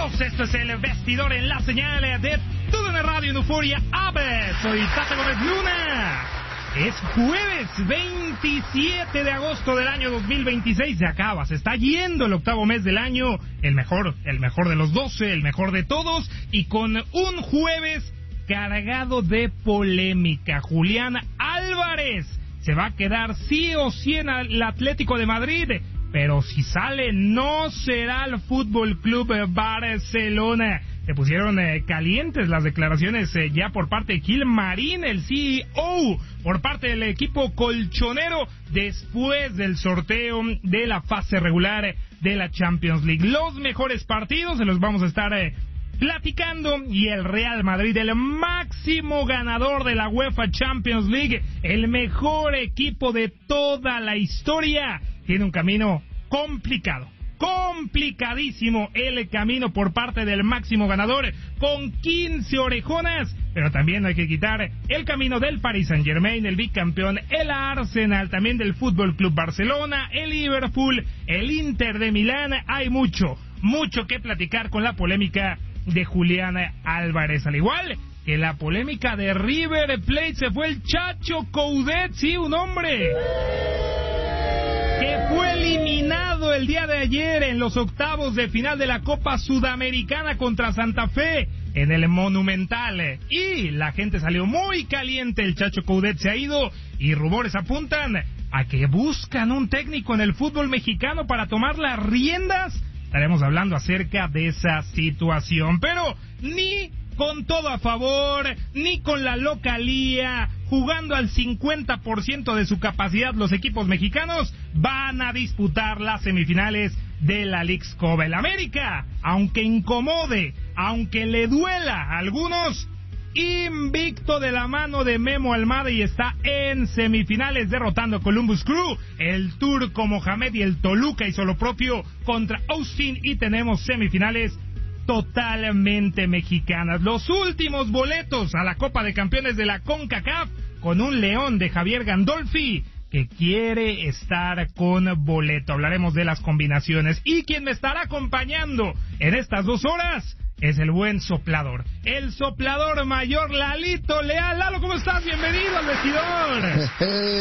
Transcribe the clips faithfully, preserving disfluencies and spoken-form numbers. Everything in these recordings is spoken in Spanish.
Bienvenidos, esto es el vestidor en la señal de T D N Radio en Euforia Aves. Soy Tata Gómez Luna. Es jueves veintisiete de agosto del año dos mil veintiséis. Se acaba, se está yendo el octavo mes del año. El mejor, el mejor de los doce, el mejor de todos. Y con un jueves cargado de polémica. Julián Álvarez se va a quedar sí o sí en el Atlético de Madrid. Pero si sale, no será el Fútbol Club Barcelona. Se pusieron eh, calientes las declaraciones eh, ya por parte de Gil Marín, el C E O, por parte del equipo colchonero, después del sorteo de la fase regular de la Champions League. Los mejores partidos se los vamos a estar eh, platicando, y el Real Madrid, el máximo ganador de la UEFA Champions League, el mejor equipo de toda la historia, tiene un camino complicado, complicadísimo el camino por parte del máximo ganador, con quince orejonas, pero también hay que quitar el camino del Paris Saint-Germain, el bicampeón, el Arsenal, también del Fútbol Club Barcelona, el Liverpool, el Inter de Milán. Hay mucho, mucho que platicar con la polémica de Julián Álvarez, al igual que la polémica de River Plate. Se fue el Chacho Coudet, sí, un hombre que fue eliminado el día de ayer en los octavos de final de la Copa Sudamericana contra Santa Fe en el Monumental, y la gente salió muy caliente. El Chacho Coudet se ha ido y rumores apuntan a que buscan un técnico en el fútbol mexicano para tomar las riendas. Estaremos hablando acerca de esa situación, pero ni con todo a favor, ni con la localía, jugando al cincuenta por ciento de su capacidad, los equipos mexicanos van a disputar las semifinales de la Leagues Cup. El América, aunque incomode, aunque le duela a algunos, invicto de la mano de Memo Almada, y está en semifinales derrotando a Columbus Crew, el Turco Mohamed, y el Toluca hizo lo propio contra Austin, y tenemos semifinales totalmente mexicanas. Los últimos boletos a la Copa de Campeones de la CONCACAF, con un león de Javier Gandolfi que quiere estar con boleto. Hablaremos de las combinaciones, y quien me estará acompañando en estas dos horas es el buen soplador, el soplador mayor, Lalito Leal. Lalo, ¿cómo estás? Bienvenido al vestidor.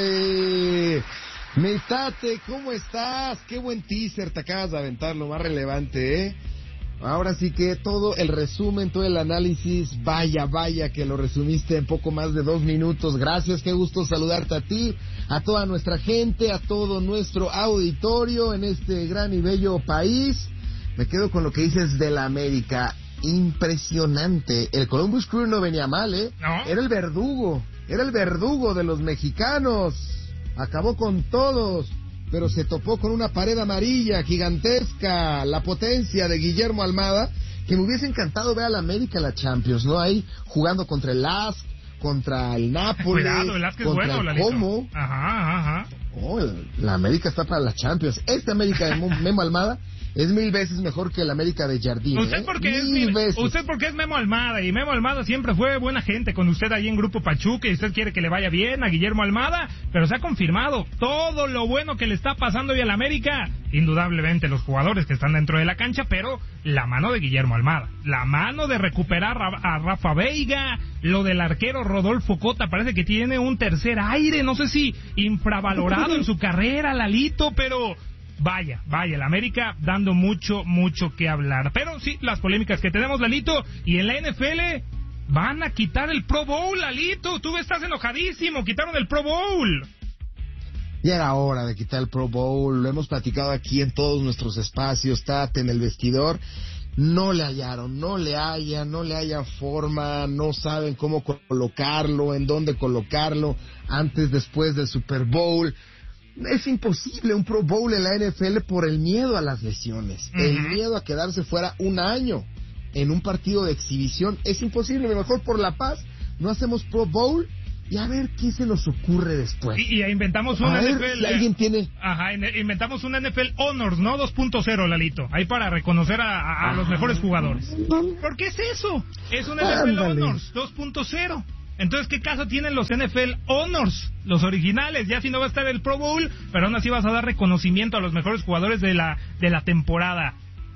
Hey, mi Tate, ¿cómo estás? Qué buen teaser te acabas de aventar, lo más relevante, ¿eh? Ahora sí que todo el resumen, todo el análisis, vaya, vaya que lo resumiste en poco más de dos minutos. Gracias, qué gusto saludarte a ti, a toda nuestra gente, a todo nuestro auditorio en este gran y bello país. Me quedo con lo que dices de la América. Impresionante. El Columbus Crew no venía mal, ¿eh? ¿No? Era el verdugo, era el verdugo de los mexicanos. Acabó con todos, pero se topó con una pared amarilla gigantesca, la potencia de Guillermo Almada, que me hubiese encantado ver a la América en la Champions, ¿no? Ahí jugando contra el Lask, contra el Napoli, Cuidado, el Lask es contra bueno, el Lalito. Como. Ajá, ajá. Oh, la América está para la Champions. Esta América de Memo Almada es mil veces mejor que la América de Jardín. Usted ¿eh? porque es mil mil, veces. usted porque es Memo Almada, y Memo Almada siempre fue buena gente con usted ahí en Grupo Pachuca, y usted quiere que le vaya bien a Guillermo Almada, pero se ha confirmado todo lo bueno que le está pasando hoy a la América. Indudablemente los jugadores que están dentro de la cancha, pero la mano de Guillermo Almada, la mano de recuperar a Rafa Veiga, lo del arquero Rodolfo Cota, parece que tiene un tercer aire, no sé si infravalorado en su carrera, Lalito, pero vaya, vaya, la América dando mucho, mucho que hablar. Pero sí, las polémicas que tenemos, Lalito, y en la N F L van a quitar el Pro Bowl, Lalito, tú estás enojadísimo, quitaron el Pro Bowl. Ya era hora de quitar el Pro Bowl, lo hemos platicado aquí en todos nuestros espacios, Tate, en el vestidor. No le hallaron, no le hallan, no le hallan forma, no saben cómo colocarlo, en dónde colocarlo, antes, después del Super Bowl. Es imposible un Pro Bowl en la N F L por el miedo a las lesiones, uh-huh. el miedo a quedarse fuera un año en un partido de exhibición. Es imposible, mejor por la paz no hacemos Pro Bowl y a ver qué se nos ocurre después. Y, y inventamos una a ver N F L. Si alguien tiene. Ajá, inventamos una N F L Honors, ¿no? dos punto cero, Lalito. Ahí para reconocer a, a, a los mejores jugadores. ¿Por qué es eso? Es una N F L Ándale. Honors dos punto cero. Entonces, ¿qué caso tienen los N F L Honors? Los originales, ya si no va a estar el Pro Bowl, pero aún así vas a dar reconocimiento a los mejores jugadores de la de la temporada.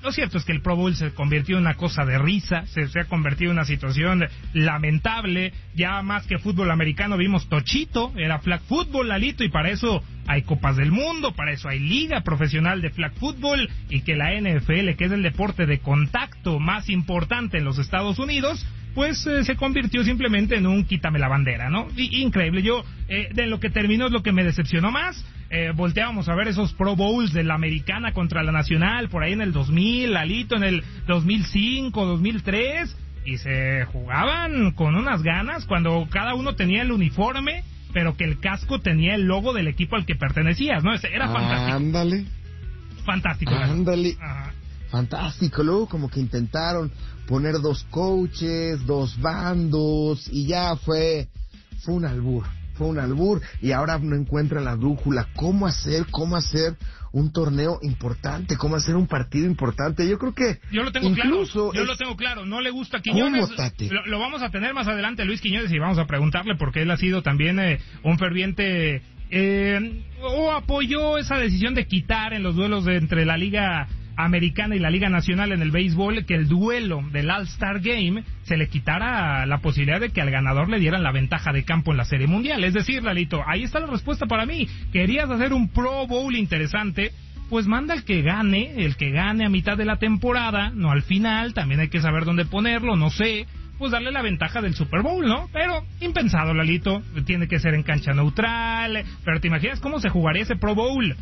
Lo cierto es que el Pro Bowl se convirtió en una cosa de risa, se, se ha convertido en una situación lamentable. Ya más que fútbol americano vimos tochito, era flag football, Lalito, y para eso hay copas del mundo, para eso hay liga profesional de flag football, y que la N F L, que es el deporte de contacto más importante en los Estados Unidos, pues eh, se convirtió simplemente en un quítame la bandera, ¿no? Y, increíble. Yo, eh, de lo que terminó es lo que me decepcionó más. Eh, volteábamos a ver esos Pro Bowls de la americana contra la nacional, por ahí en el dos mil, Lalito, en el dos mil cinco, dos mil tres, y se jugaban con unas ganas cuando cada uno tenía el uniforme, pero que el casco tenía el logo del equipo al que pertenecías, ¿no? Era fantástico. Ándale. Fantástico. Ándale. Ajá. Fantástico. Luego como que intentaron poner dos coaches, dos bandos, y ya fue, fue un albur. Fue un albur, y ahora no encuentran la brújula. ¿Cómo hacer, cómo hacer un torneo importante? ¿Cómo hacer un partido importante? Yo creo que yo lo tengo incluso claro. Yo es... lo tengo claro. No le gusta a Quiñones. ¿Cómo, Tate? Lo, lo vamos a tener más adelante a Luis Quiñones y vamos a preguntarle porque él ha sido también eh, un ferviente eh, o apoyó esa decisión de quitar en los duelos de, entre la Liga Americana y la Liga Nacional en el béisbol, que el duelo del All-Star Game se le quitara la posibilidad de que al ganador le dieran la ventaja de campo en la Serie Mundial. Es decir, Lalito, ahí está la respuesta para mí. ¿Querías hacer un Pro Bowl interesante? Pues manda el que gane, el que gane a mitad de la temporada, no al final. También hay que saber dónde ponerlo, no sé. Pues darle la ventaja del Super Bowl, ¿no? Pero impensado, Lalito. Tiene que ser en cancha neutral. Pero ¿te imaginas cómo se jugaría ese Pro Bowl?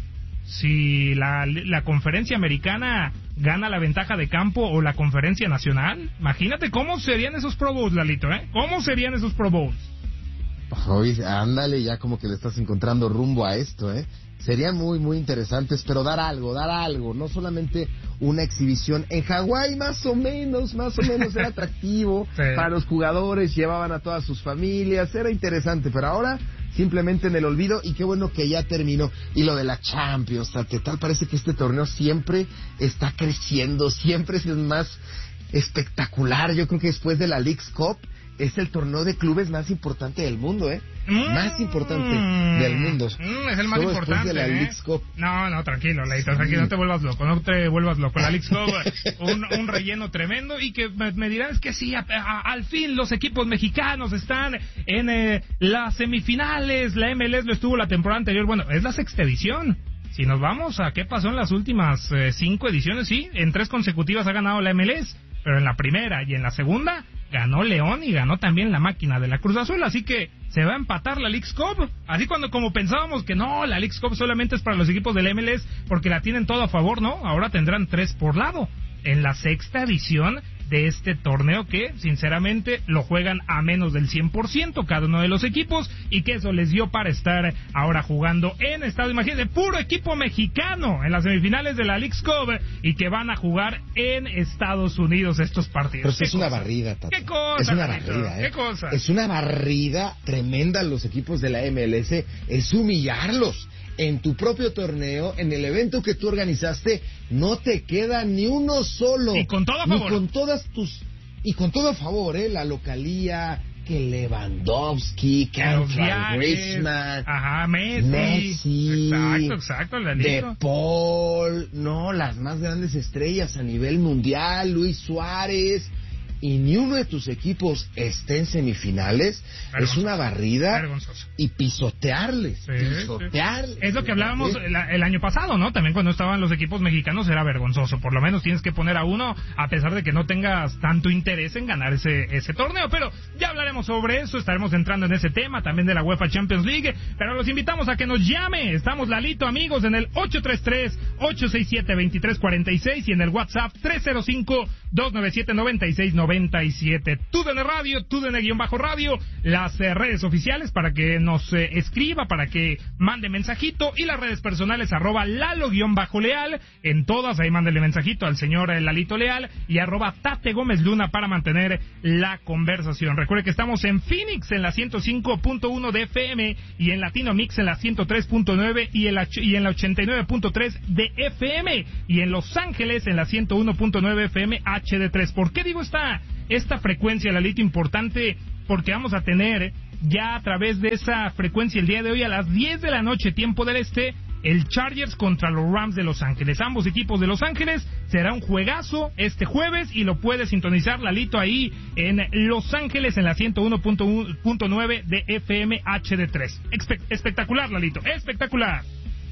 Si la, la conferencia americana gana la ventaja de campo o la conferencia nacional, imagínate cómo serían esos Pro Bowls, Lalito, ¿eh? ¿Cómo serían esos Pro Bowls? Oye, ándale, ya como que le estás encontrando rumbo a esto, ¿eh? Serían muy, muy interesantes, pero dar algo, dar algo, no solamente una exhibición. En Hawái más o menos, más o menos era atractivo sí. Para los jugadores, llevaban a todas sus familias, era interesante, pero ahora simplemente en el olvido, y qué bueno que ya terminó. Y lo de la Champions, tal, tal parece que este torneo siempre está creciendo, siempre es más espectacular. Yo creo que después de la Leagues Cup es el torneo de clubes más importante del mundo, ¿eh? Mm, más importante del mundo. Mm, es el más Solo importante, de la ¿eh? Leagues Cup. No, no, tranquilo, Leito, sí. tranquilo, no te vuelvas loco, no te vuelvas loco. La Leagues Cup, un, un relleno tremendo, y que me, me dirán, es que sí, a, a, al fin los equipos mexicanos están en eh, las semifinales, la M L S lo estuvo la temporada anterior, bueno, es la sexta edición. Si nos vamos a qué pasó en las últimas eh, cinco ediciones, sí, en tres consecutivas ha ganado la M L S, pero en la primera y en la segunda ganó León y ganó también la máquina de la Cruz Azul, así que se va a empatar la Leagues Cup. Así cuando como pensábamos que no, la Leagues Cup solamente es para los equipos del M L S porque la tienen todo a favor, ¿no? Ahora tendrán tres por lado en la sexta edición de este torneo, que sinceramente lo juegan a menos del cien por ciento cada uno de los equipos, y que eso les dio para estar ahora jugando en Estados, imagínense, puro equipo mexicano en las semifinales de la Leagues Cup, y que van a jugar en Estados Unidos estos partidos. Pero es una barrida, Tato. ¿Qué cosa? Es una Tato? barrida, ¿eh? ¿Qué cosa? Es una barrida tremenda los equipos de la M L S, es humillarlos. En tu propio torneo, en el evento que tú organizaste, no te queda ni uno solo. Y con todo a favor. Ni con todas tus... Y con todo a favor, ¿eh? La localía, que Lewandowski, que Antoine Griezmann. Ajá, Messi. Messi. Exacto, exacto, De Paul. No, las más grandes estrellas a nivel mundial, Luis Suárez. Y ni uno de tus equipos esté en semifinales, es una barrida. Vergonzoso. Y pisotearles, sí, pisotearles. Sí. Es lo que hablábamos el, el año pasado, ¿no? También cuando estaban los equipos mexicanos era vergonzoso. Por lo menos tienes que poner a uno, a pesar de que no tengas tanto interés en ganar ese, ese torneo. Pero ya hablaremos sobre eso, estaremos entrando en ese tema, también de la UEFA Champions League. Pero los invitamos a que nos llame. Estamos, Lalito, amigos, en el ocho tres tres, ocho seis siete, dos tres cuatro seis y en el WhatsApp tres cero cinco, dos nueve siete, nueve seis nueve siete. TUDN Radio, TUDN-Radio, las eh, redes oficiales para que nos eh, escriba, para que mande mensajito, y las redes personales arroba Lalo-Leal, en todas ahí mándele mensajito al señor eh, Lalito Leal, y arroba Tate Gómez Luna para mantener la conversación. Recuerde que estamos en Phoenix en la ciento cinco punto uno de F M y en Latino Mix en la ciento tres punto nueve y en la, y en la ochenta y nueve punto tres de F M, y en Los Ángeles en la ciento uno punto nueve F M H D tres. ¿Por qué digo esta esta frecuencia, Lalito? Importante, porque vamos a tener ya a través de esa frecuencia el día de hoy a las diez de la noche, tiempo del este, el Chargers contra los Rams de Los Ángeles. Ambos equipos de Los Ángeles. Será un juegazo este jueves y lo puede sintonizar, Lalito, ahí en Los Ángeles en la ciento uno punto nueve de F M H D tres. Espe- espectacular, Lalito, espectacular.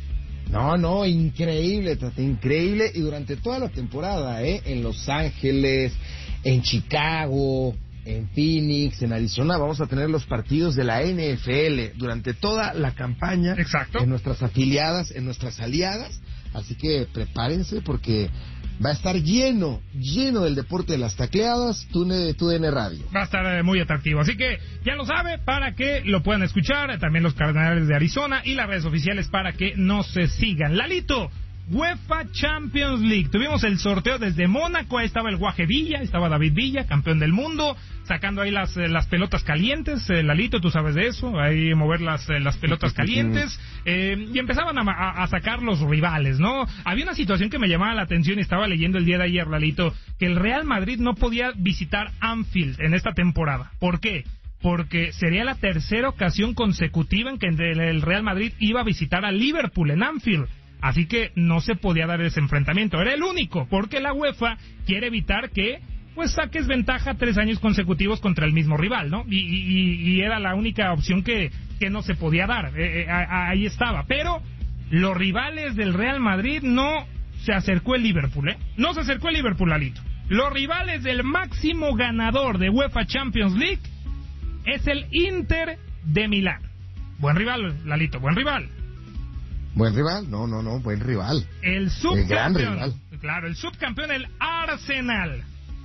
No, no, increíble, Tata, increíble. Y durante toda la temporada, ¿eh? En Los Ángeles, en Chicago, en Phoenix, en Arizona, vamos a tener los partidos de la N F L durante toda la campaña. Exacto. En nuestras afiliadas, en nuestras aliadas. Así que prepárense porque va a estar lleno, lleno del deporte de las tacleadas, tu D N Radio. Va a estar eh, muy atractivo, así que ya lo sabe, para que lo puedan escuchar, también los Cardenales de Arizona y las redes oficiales para que no se sigan. Lalito, UEFA Champions League, tuvimos el sorteo desde Mónaco, ahí estaba el Guaje Villa, estaba David Villa, campeón del mundo, sacando ahí las, las pelotas calientes, eh, Lalito, tú sabes de eso, ahí mover las, eh, las pelotas calientes, eh, y empezaban a, a, a sacar los rivales, ¿no? Había una situación que me llamaba la atención y estaba leyendo el día de ayer, Lalito, que el Real Madrid no podía visitar Anfield en esta temporada. ¿Por qué? Porque sería la tercera ocasión consecutiva en que el Real Madrid iba a visitar a Liverpool en Anfield. Así que no se podía dar ese enfrentamiento. Era el único, porque la UEFA quiere evitar que pues saques ventaja tres años consecutivos contra el mismo rival, ¿no? Y, y, y era la única opción que, que no se podía dar. Eh, eh, ahí estaba. Pero los rivales del Real Madrid no se acercó el Liverpool, ¿eh? No se acercó el Liverpool, Lalito. Los rivales del máximo ganador de UEFA Champions League es el Inter de Milán. Buen rival, Lalito, buen rival. Buen rival, no, no, no, buen rival. El subcampeón, el gran rival. Claro, el subcampeón, el Arsenal.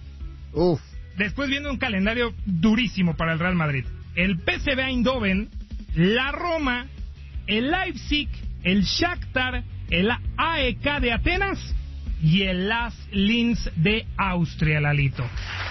Uf. Después viene un calendario durísimo para el Real Madrid. El P S V Eindhoven, la Roma, el Leipzig, el Shakhtar, el A E K de Atenas y el Las Linz de Austria, Lalito.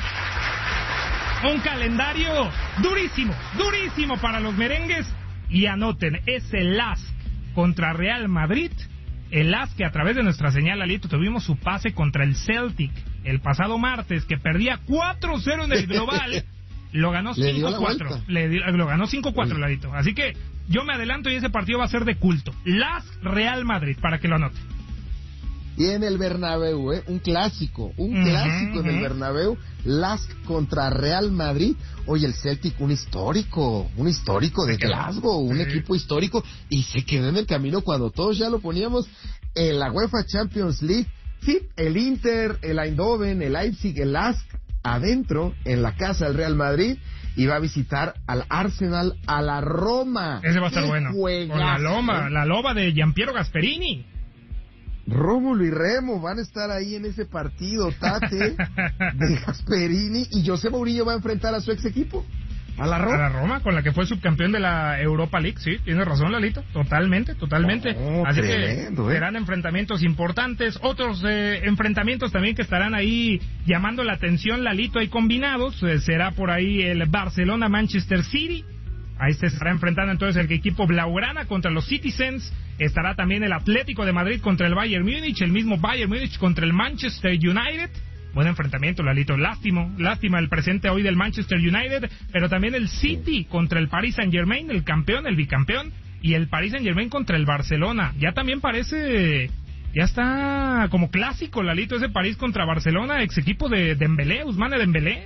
Un calendario durísimo, durísimo para los merengues. Y anoten, es el L A S K contra Real Madrid, el L A S K que a través de nuestra señal, Lalito, tuvimos su pase contra el Celtic el pasado martes, que perdía cuatro cero en el global, lo ganó cinco cuatro, le dio, lo ganó cinco cuatro, Lalito. Así que yo me adelanto y ese partido va a ser de culto. L A S K Real Madrid, para que lo anoten. Y en el Bernabéu, ¿eh? Un clásico, un uh-huh, clásico uh-huh. en el Bernabéu, L A S K contra Real Madrid. Oye, el Celtic, un histórico, un histórico de Glasgow, un sí. equipo histórico, y se quedó en el camino cuando todos ya lo poníamos en la UEFA Champions League. Sí, el Inter, el Eindhoven, el Leipzig, el L A S K, adentro, en la casa del Real Madrid, y va a visitar al Arsenal, a la Roma. Ese va a estar bueno. Juegazo, con la Loma, ¿eh? La loba de Giampiero Gasperini. Rómulo y Remo van a estar ahí en ese partido, Tate, de Gasperini, y José Mourinho va a enfrentar a su ex equipo, a la Roma. A la Roma, con la que fue subcampeón de la Europa League, sí, tienes razón, Lalito, totalmente, totalmente. No, Así tremendo, que ¿eh? serán enfrentamientos importantes, otros eh, enfrentamientos también que estarán ahí llamando la atención, Lalito, ahí combinados, eh, será por ahí el Barcelona-Manchester City. Ahí se estará enfrentando entonces el equipo blaugrana contra los Citizens. Estará también el Atlético de Madrid contra el Bayern Múnich, el mismo Bayern Múnich contra el Manchester United. Buen enfrentamiento, Lalito. Lástima, lástima el presente hoy del Manchester United, pero también el City contra el Paris Saint-Germain, el campeón, el bicampeón, y el Paris Saint-Germain contra el Barcelona. Ya también parece, ya está como clásico, Lalito, ese París contra Barcelona, ex equipo de Dembélé, Ousmane Dembélé.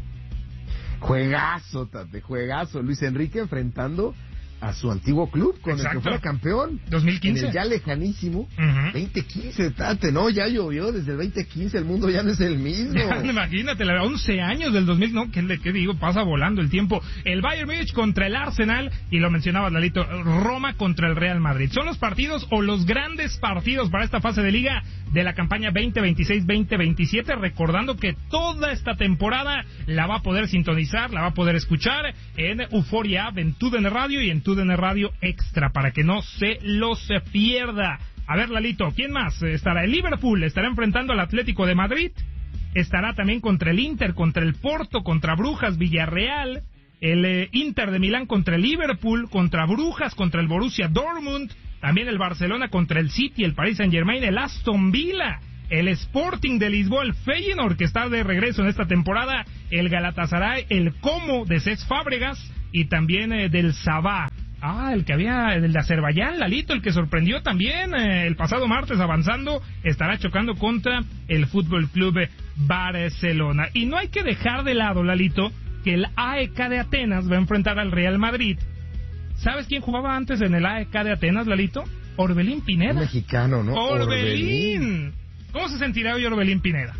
Juegazo, Tate, juegazo. Luis Enrique enfrentando a su antiguo club con Exacto. el que fuera campeón. dos mil quince. En el ya lejanísimo. Uh-huh. veinte quince, Tate, no, ya llovió desde el veinte quince, el mundo ya no es el mismo. Ya, imagínate, la once años del dos mil, no, ¿qué, qué digo? Pasa volando el tiempo. El Bayern Múnich contra el Arsenal, y lo mencionaba Lalito, Roma contra el Real Madrid. Son los partidos o los grandes partidos para esta fase de liga de la campaña veinte veintiséis veinte veintisiete, recordando que toda esta temporada la va a poder sintonizar, la va a poder escuchar en Euforia App, en TUDN Radio y en TUDN Radio Extra, para que no se los pierda. A ver, Lalito, ¿quién más? Estará el Liverpool, estará enfrentando al Atlético de Madrid, estará también contra el Inter, contra el Porto, contra Brujas, Villarreal, el eh, Inter de Milán contra el Liverpool, contra Brujas, contra el Borussia Dortmund, también el Barcelona contra el City, el Paris Saint-Germain, el Aston Villa, el Sporting de Lisboa, el Feyenoord, que está de regreso en esta temporada, el Galatasaray, el Como de Cesc Fábregas, y también eh, del Sabah. Ah, el que había, el de Azerbaiyán, Lalito, el que sorprendió también eh, el pasado martes avanzando, estará chocando contra el Fútbol Club Barcelona. Y no hay que dejar de lado, Lalito, que el A E K de Atenas va a enfrentar al Real Madrid. ¿Sabes quién jugaba antes en el A E K de Atenas, Lalito? Orbelín Pineda. Un mexicano, ¿no? Orbelín. Orbelín. ¿Cómo se sentirá hoy Orbelín Pineda?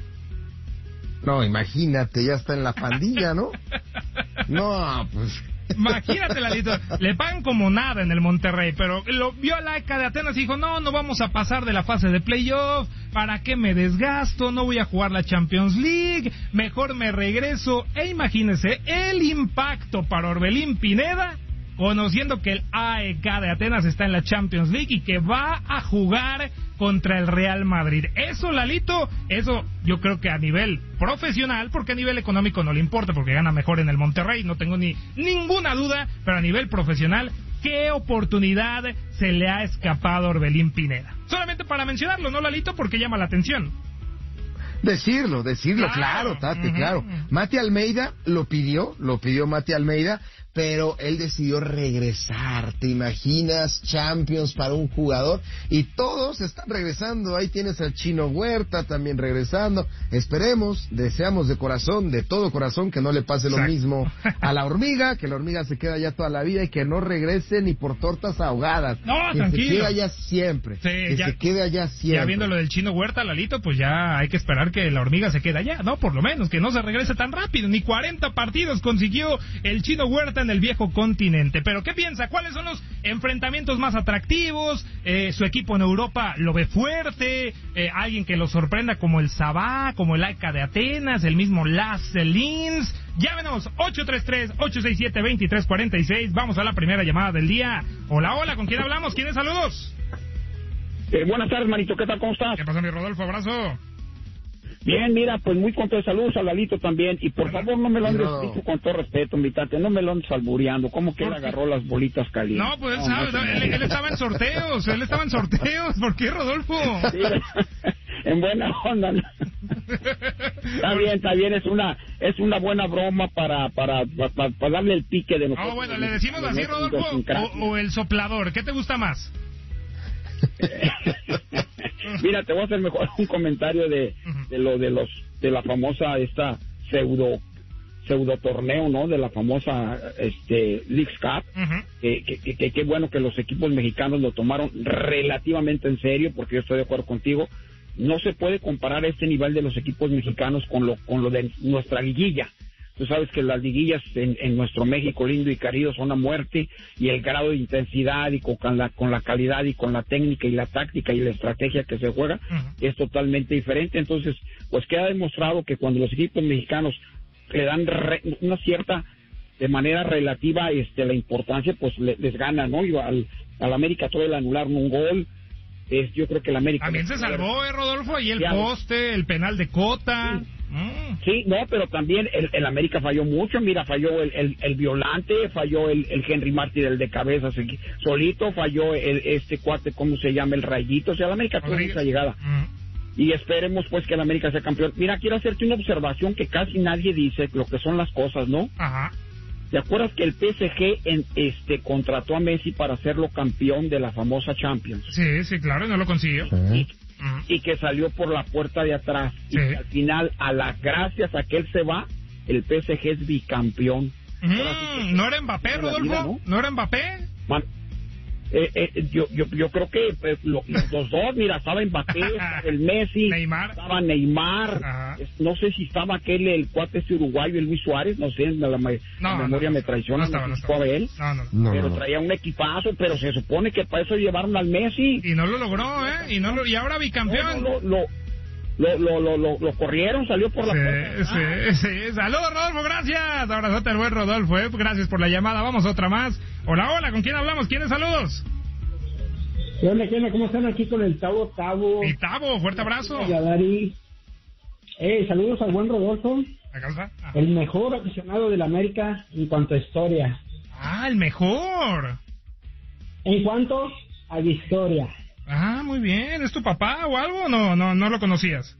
No, imagínate, ya está en la pandilla, ¿no? No, pues... Imagínate, Lalito, le pagan como nada en el Monterrey, pero lo vio a la A E K de Atenas y dijo, no, no vamos a pasar de la fase de playoff, ¿para qué me desgasto? No voy a jugar la Champions League, mejor me regreso. E imagínese el impacto para Orbelín Pineda, conociendo que el A E K de Atenas está en la Champions League y que va a jugar contra el Real Madrid. Eso, Lalito, eso yo creo que a nivel profesional, porque a nivel económico no le importa, porque gana mejor en el Monterrey, no tengo ni ninguna duda, pero a nivel profesional, ¿qué oportunidad se le ha escapado a Orbelín Pineda? Solamente para mencionarlo, ¿no, Lalito? Porque llama la atención. Decirlo, decirlo, claro, claro Tate, uh-huh. claro. Mati Almeida lo pidió, lo pidió Mati Almeida, pero él decidió regresar. ¿Te imaginas? Champions para un jugador, y todos están regresando. Ahí tienes al Chino Huerta también regresando. Esperemos, deseamos de corazón, de todo corazón, que no le pase Exacto. lo mismo a la hormiga, que la hormiga se queda ya toda la vida y que no regrese ni por tortas ahogadas. No, que tranquilo. se quede allá siempre. Sí, que ya, se quede allá siempre. Ya viendo lo del Chino Huerta, Lalito, pues ya hay que esperar que la hormiga se quede allá, ¿no? Por lo menos, que no se regrese tan rápido. Ni cuarenta partidos consiguió el Chino Huerta en el viejo continente. Pero ¿qué piensa? ¿Cuáles son los enfrentamientos más atractivos? Eh, su equipo en Europa lo ve fuerte, eh, alguien que lo sorprenda como el Sabá, como el A E K de Atenas, el mismo Las Linz. Llámenos ocho tres tres, ocho seis siete, dos tres cuatro seis. Vamos a la primera llamada del día. Hola, hola, ¿con quién hablamos? ¿Quiénes saludos? Eh, buenas tardes, manito, ¿qué tal? ¿Cómo estás? ¿Qué pasa, mi Rodolfo? Abrazo. Bien, mira, pues muy contento de saludos a Lalito también, y por favor no me lo andes, no. dicho con todo respeto, mi tate, no me lo andes albureando, ¿cómo que él agarró las bolitas calientes? No, pues él no, sabe, no, él, él estaba en sorteos, él estaba en sorteos, ¿por qué, Rodolfo? Sí, en buena onda, ¿no? Está bien, está bien, es una es una buena broma para para, para, para darle el pique de nosotros. Ah, bueno, le decimos así, Rodolfo, o, o el soplador, ¿qué te gusta más? Mira, te voy a hacer mejor un comentario de, de lo de los de la famosa esta pseudo pseudo torneo, ¿no? De la famosa este Leagues Cup. Uh-huh. que, que, que, que bueno que los equipos mexicanos lo tomaron relativamente en serio, porque yo estoy de acuerdo contigo. No se puede comparar este nivel de los equipos mexicanos con lo con lo de nuestra liguilla. Tú sabes que las liguillas en, en nuestro México lindo y querido son a muerte, y el grado de intensidad y con la, con la calidad y con la técnica y la táctica y la estrategia que se juega uh-huh. es totalmente diferente. Entonces, pues queda demostrado que cuando los equipos mexicanos le dan re, una cierta, de manera relativa, este la importancia, pues le, les gana, ¿no? Y al, al América todo el anularon un gol. Es, yo creo que el América... También se salvó, eh, Rodolfo, y el ya, poste, el penal de Cota... Sí. Mm. Sí, no, pero también el, el América falló mucho. Mira, falló el, el, el Violante, falló el, el Henry Martí del de cabeza solito, falló el, este cuate, ¿cómo se llama? El Rayito. O sea, el América tuvo mucha llegada. Mm. Y esperemos pues que el América sea campeón. Mira, quiero hacerte una observación que casi nadie dice lo que son las cosas, ¿no? Ajá. ¿Te acuerdas que el P S G en, este contrató a Messi para hacerlo campeón de la famosa Champions? Sí, sí, claro, no lo consiguió. Sí. Y que salió por la puerta de atrás, sí. Y que al final, a las gracias a que él se va, el P S G es bicampeón. Mm, ¿No era Mbappé, Rodolfo? Vida, ¿no? ¿No era Mbappé? Man, eh, eh, yo, yo yo creo que eh, lo, los dos, mira, estaba Mbappé, estaba el Messi, Neymar. Estaba Neymar, ajá. No sé si estaba aquel, el cuate ese uruguayo, el Luis Suárez, no sé, la, la, no, la memoria no, me traiciona, no, estaba, no, no, estaba. él, no, no, no. pero no, traía un equipazo, pero se supone que para eso llevaron al Messi. Y no lo logró, ¿eh? Y, no lo, y ahora bicampeón. No, no, no, Lo, lo, lo, lo, lo corrieron, salió por la sí, puerta. Sí, ah. sí. Saludos, Rodolfo, gracias. Abrazote al buen Rodolfo, ¿eh? Gracias por la llamada. Vamos a otra más. Hola, hola, ¿con quién hablamos? ¿Quiénes saludos? ¿Qué onda, qué onda? ¿Cómo están aquí con el Tavo Tavo? Y Tavo, fuerte abrazo. Yadari. Eh, saludos al buen Rodolfo. Ah. El mejor aficionado de la América en cuanto a historia. Ah, el mejor. En cuanto a historia. Ah, muy bien. ¿Es tu papá o algo? No, no, no lo conocías.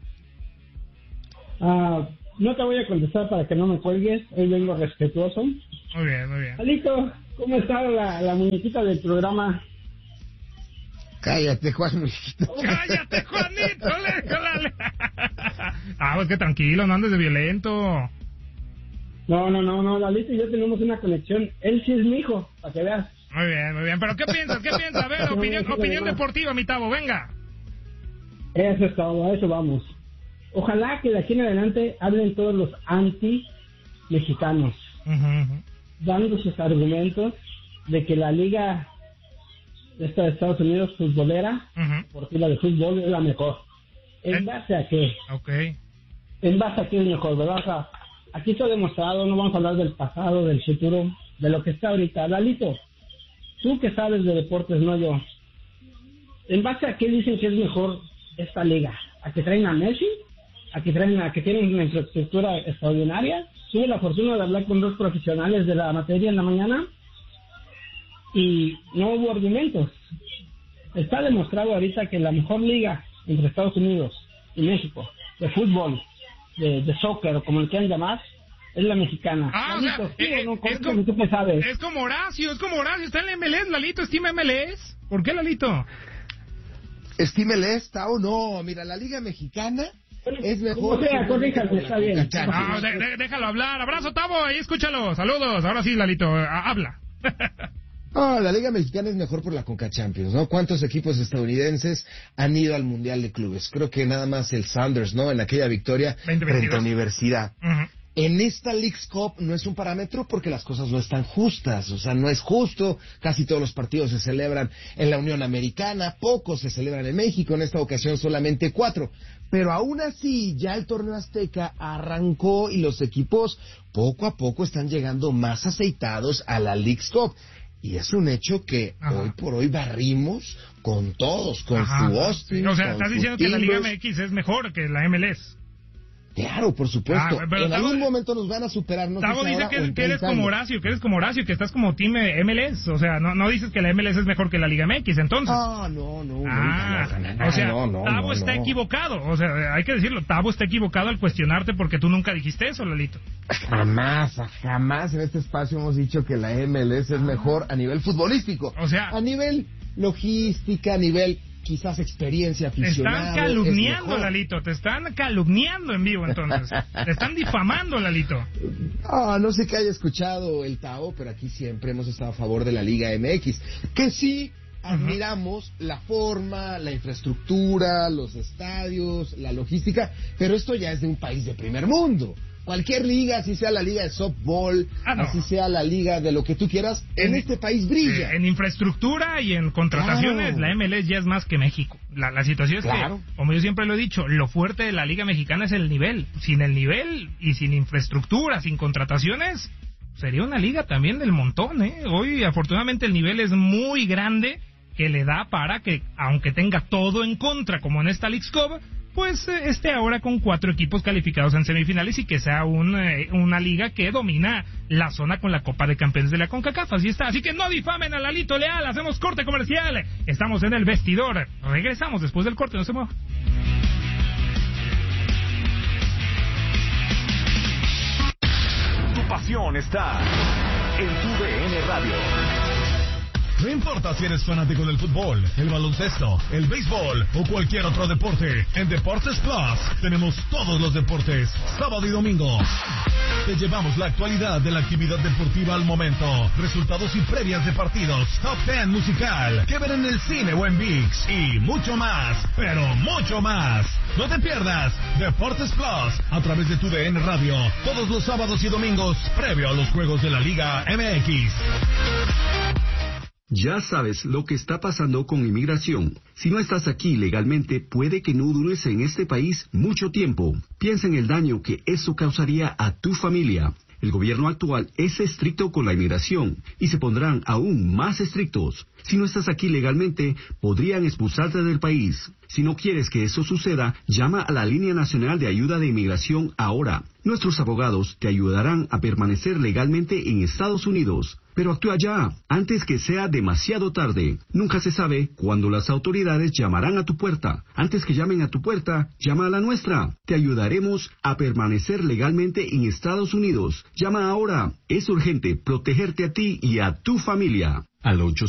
Ah, no te voy a contestar para que no me cuelgues. Hoy vengo respetuoso. Muy bien, muy bien. Alito, ¿Cómo está la, la muñequita del programa? Cállate, Juan. Cállate, Juanito. Le, ah, pues que tranquilo, no andes de violento. No, no, no, no, Lalito y yo tenemos una conexión. Él sí es mi hijo, para que veas. Muy bien, muy bien. ¿Pero qué piensas? ¿Qué piensas? A ver, opinión, opinión deportiva, mi Tavo, venga. Eso es todo, a eso vamos. Ojalá que de aquí en adelante hablen todos los anti-mexicanos, uh-huh, uh-huh. dando sus argumentos de que la liga esta de Estados Unidos futbolera, uh-huh. porque la de fútbol es la mejor. ¿En ¿Eh? base a qué? Okay. ¿En base a qué es mejor, verdad? O sea, aquí está demostrado, no vamos a hablar del pasado, del futuro, de lo que está ahorita. Lalito, tú que sabes de deportes, no yo. ¿En base a qué dicen que es mejor esta liga? ¿A que traen a Messi? ¿A que traen a que tienen una infraestructura extraordinaria? Tuve la fortuna de hablar con dos profesionales de la materia en la mañana y no hubo argumentos. Está demostrado ahorita que la mejor liga entre Estados Unidos y México de fútbol, de, de soccer o como le quieran llamar, es la mexicana. Ah, Lalito, o sea, ¿sí eh, o no? es, como, ¿tú qué sabes? es como Horacio, es como Horacio, está en la M L S, Lalito, estima M L S. ¿Por qué, Lalito? Estímele esta o no, mira, la Liga Mexicana es mejor. O sea, corríjalo, está bien. No, de, de, déjalo hablar. Abrazo, Tavo, ahí escúchalo. Saludos. Ahora sí, Lalito, habla. Ah, la Liga Mexicana es mejor por la Conca Champions, ¿no? ¿Cuántos equipos estadounidenses han ido al Mundial de Clubes? Creo que nada más el Sounders, ¿no? En aquella victoria frente a Universidad. Uh-huh. En esta Leagues Cup no es un parámetro porque las cosas no están justas, o sea, no es justo, casi todos los partidos se celebran en la Unión Americana, pocos se celebran en México, en esta ocasión solamente cuatro, pero aún así ya el torneo azteca arrancó y los equipos poco a poco están llegando más aceitados a la Leagues Cup. Y es un hecho que Ajá. hoy por hoy barrimos con todos, con Ajá. su Austin. O sea, estás diciendo que la Liga M X es mejor que la M L S. Claro, por supuesto. Ah, en Tavo, algún momento nos van a superar. No Tavo dice que, que eres como Horacio, que eres como Horacio, que estás como Team M L S. O sea, no, no dices que la M L S es mejor que la Liga M X, entonces. Ah, no, no. Ah, no, no, no, o sea, no, no, Tavo no, está no. equivocado. O sea, hay que decirlo. Tavo está equivocado al cuestionarte porque tú nunca dijiste eso, Lalito. Jamás, jamás en este espacio hemos dicho que la M L S es mejor a nivel futbolístico. O sea, a nivel logística, a nivel quizás experiencia aficionada. Te están calumniando, Lalito, te están calumniando en vivo, entonces. Te están difamando, Lalito. Ah, no sé qué haya escuchado el Tavo, pero aquí siempre hemos estado a favor de la Liga M X. Que sí admiramos uh-huh. la forma, la infraestructura, los estadios, la logística, pero esto ya es de un país de primer mundo. Cualquier liga, así sea la liga de softball, ah, no. así sea la liga de lo que tú quieras, en, en este país brilla. Eh, en infraestructura y en contrataciones, claro. La M L S ya es más que México. La, la situación es claro. que, como yo siempre lo he dicho, lo fuerte de la liga mexicana es el nivel. Sin el nivel y sin infraestructura, sin contrataciones, sería una liga también del montón, ¿eh? Hoy, afortunadamente, el nivel es muy grande que le da para que, aunque tenga todo en contra, como en esta Leagues Cup, pues eh, esté ahora con cuatro equipos calificados en semifinales y que sea un, eh, una liga que domina la zona con la Copa de Campeones de la CONCACAF. Así está. Así que no difamen a Lalito Leal. Hacemos corte comercial. Estamos en el vestidor. Regresamos después del corte. No se mueva. Tu pasión está en tu D N Radio. No importa si eres fanático del fútbol, el baloncesto, el béisbol o cualquier otro deporte, en Deportes Plus tenemos todos los deportes, sábado y domingo. Te llevamos la actualidad de la actividad deportiva al momento, resultados y previas de partidos, top ten musical, que ver en el cine o en ViX y mucho más, pero mucho más. No te pierdas Deportes Plus a través de tu D N Radio, todos los sábados y domingos, previo a los juegos de la Liga M X. Ya sabes lo que está pasando con inmigración. Si no estás aquí legalmente, puede que no dures en este país mucho tiempo. Piensa en el daño que eso causaría a tu familia. El gobierno actual es estricto con la inmigración y se pondrán aún más estrictos. Si no estás aquí legalmente, podrían expulsarte del país. Si no quieres que eso suceda, llama a la Línea Nacional de Ayuda de Inmigración ahora. Nuestros abogados te ayudarán a permanecer legalmente en Estados Unidos. Pero actúa ya, antes que sea demasiado tarde. Nunca se sabe cuándo las autoridades llamarán a tu puerta. Antes que llamen a tu puerta, llama a la nuestra. Te ayudaremos a permanecer legalmente en Estados Unidos. Llama ahora. Es urgente protegerte a ti y a tu familia. Al ocho